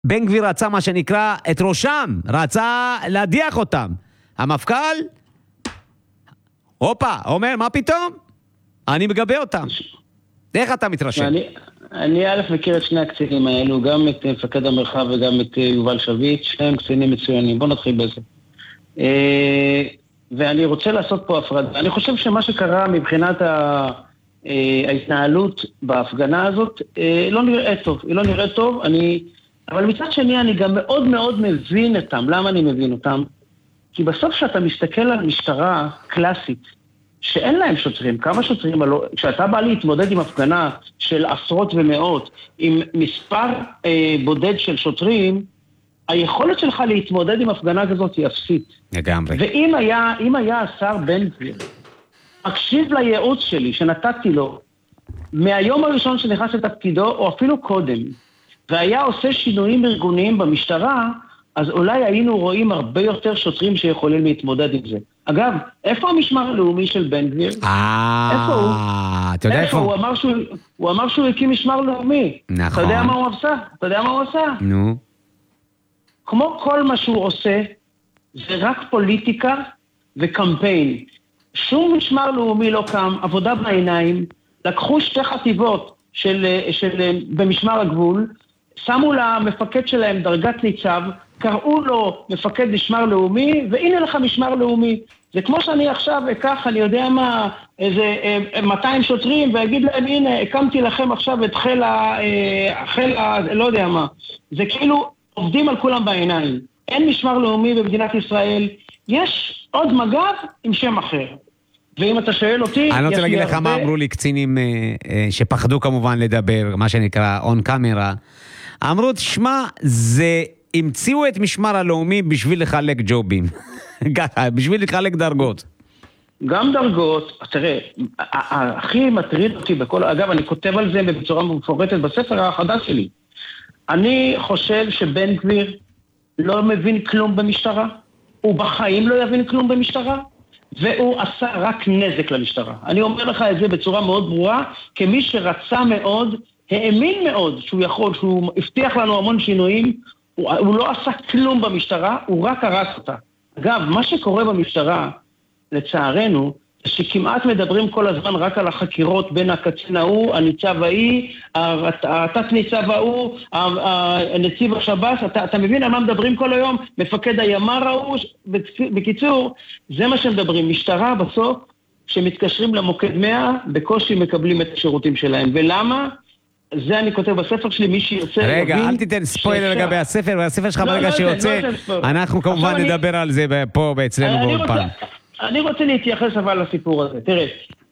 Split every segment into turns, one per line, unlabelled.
בן גביר רצה מה שנקרא את ראשם, רצה להדיח אותם. המפכ"ל, הופה, אומר, מה פתאום? אני מגבה אותם. איך אתה מתרשם?
אני א' מכיר את שני הקצינים האלו, גם את מפקד המרחב וגם את יובל שביט, שניהם קצינים מצוינים. בוא נתחיל בזה. ואני רוצה לעשות פה הפרדה. אני חושב שמה שקרה מבחינת ההתנהלות בהפגנה הזאת, לא נראה טוב. היא לא נראה טוב, אבל מצד שני אני גם מאוד מאוד מבין אותם. למה אני מבין אותם? כי בסוף שאתה מסתכל על משטרה קלאסית, שאין להם שוטרים, כמה שוטרים, כשאתה בא להתמודד עם הפגנה של עשרות ומאות, עם מספר בודד של שוטרים, היכולת שלך להתמודד עם הפגנה כזאת היא אפסית.
לגמרי.
ואם היה השר בן גביר, מקשיב לייעוץ שלי שנתתי לו, מהיום הראשון שנכנס לתפקידו, או אפילו קודם, והיה עושה שינויים ארגוניים במשטרה, אז אולי היינו רואים הרבה יותר שוטרים שיכולים להתמודד עם זה. אגב, איפה המשמר הלאומי של בן גביר? איפה הוא?
אתה יודע איפה?
הוא אמר שהוא הקים משמר לאומי.
נכון.
אתה יודע מה הוא עשה?
נו.
כמו כל מה שהוא עושה, זה רק פוליטיקה וקמפיין. שום משמר לאומי לא קם, עבודה בעיניים, לקחו שתי חטיבות במשמר הגבול, שמו למפקד שלהם דרגת ניצב, קראו לו מפקד משמר לאומי, והנה לך משמר לאומי. זה כמו שאני עכשיו אקח, אני יודע מה, איזה 200 שוטרים, ואגיד להם, הנה, הקמתי לכם עכשיו את חיל לא יודע מה. זה כאילו עובדים על כולם בעיניים. אין משמר לאומי במדינת ישראל, יש עוד מג"ב עם שם אחר. ואם אתה שואל אותי...
אני רוצה להגיד לך מה אמרו לי קצינים שפחדו כמובן לדבר, מה שנקרא on camera. אמרו, תשמע, זה המציאו את משמר הלאומי בשביל לחלק ג'ובים. בשביל לחלק דרגות.
גם דרגות, תראה, הכי מטריד אותי בכל... אגב, אני כותב על זה בצורה מפורטת בספר החדש שלי. אני חושב שבן גביר לא מבין כלום במשטרה. הוא בחיים לא יבין כלום במשטרה. והוא עשה רק נזק למשטרה. אני אומר לך את זה בצורה מאוד ברורה, כמי שרצה מאוד, האמין מאוד שהוא הבטיח לנו המון שינויים, הוא לא עשה כלום במשטרה, הוא רק הרס אותה. אגב, מה שקורה במשטרה, לצערנו, שכמעט מדברים כל הזמן רק על החקירות בין הקצין ההוא, הניצב ההיא, התת ניצב ההוא, הנציב השב"ס, אתה מבין על מה מדברים כל היום? מפקד הימ"ר ההוא, בקיצור, זה מה שמדברים. משטרה בסוף, שמתקשרים למוקד 100, בקושי מקבלים את השירותים שלהם. ולמה? זה אני כותב בספר שלי, מי שיוצא...
רגע, אל תיתן ספוילר לגבי הספר, והספר שלך ברגע שיוצא, אנחנו כמובן נדבר על זה פה אצלנו באולפן.
אני רוצה להתייחס אבל לסיפור הזה. תראה,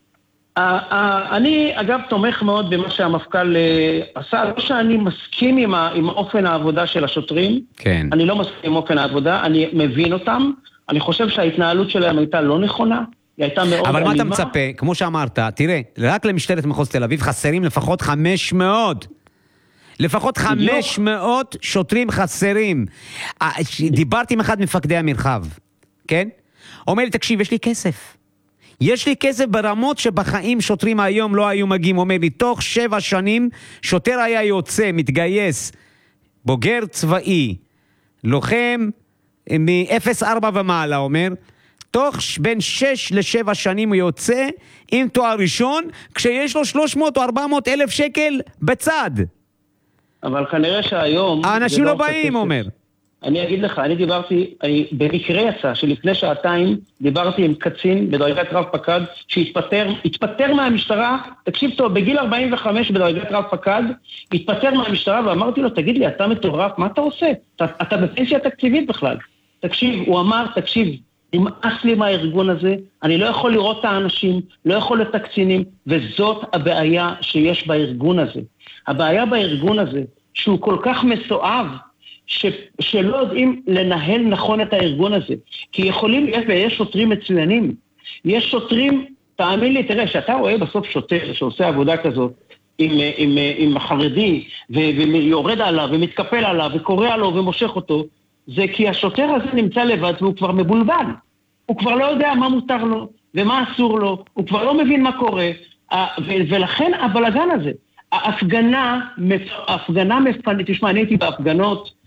אני אגב תומך מאוד במה שהמפכ"ל עשה, לא שאני מסכים עם אופן העבודה של השוטרים,
כן.
אני לא מסכים עם אופן העבודה, אני מבין אותם, אני חושב שההתנהלות שלהם הייתה לא נכונה, היא הייתה מאוד
אבל
אלימה.
מה אתה מצפה? כמו שאמרת, תראה, רק למשטרת מחוז תל אביב חסרים לפחות 500. לפחות 500 שוטרים חסרים. דיברתי עם אחד מפקדי המרחב, כן? אומר לי, תקשיב, יש לי כסף. יש לי כסף ברמות שבחיים שוטרים היום לא היו מגיעים. אומר לי, תוך 7 שנים שוטר היה יוצא, מתגייס, בוגר צבאי, לוחם מ-0-4 ומעלה, אומר, תוך בין 6 ל-7 שנים הוא יוצא עם תואר ראשון, כשיש לו 300 או 400 אלף שקל בצד.
אבל כנראה שהיום...
האנשים לא באים, אומר.
אני אגיד לך, במקרה יצא שלפני שעתיים דיברתי עם קצין בדרגת רב פקד שהתפטר מהמשטרה, תקשיב טוב, בגיל 45 בדרגת רב פקד, התפטר מהמשטרה ואמרתי לו, תגיד לי, אתה מטורף, מה אתה עושה? אתה בפנסיה תקציבית בכלל. תקשיב, הוא אמר, נמאס לי מהארגון הזה, אני לא יכול לראות את האנשים, לא יכול את הקצינים, וזאת הבעיה שיש בארגון הזה. הבעיה בארגון הזה, שהוא כל כך מסואב, שלא יודעים לנהל נכון את הארגון הזה. כי יש שוטרים מצוינים. יש שוטרים, תאמין לי, תראה, שאתה רואה בסוף שוטר שעושה עבודה כזאת, עם החרדי, ויורד עליו, ומתקפל עליו, וקורא עליו, ומושך אותו, זה כי השוטר הזה נמצא לבד, והוא כבר מבולבל. הוא כבר לא יודע מה מותר לו, ומה אסור לו, הוא כבר לא מבין מה קורה, ולכן הבלגן הזה. ההפגנה מפנית, תשמע, אני הייתי בהפגנות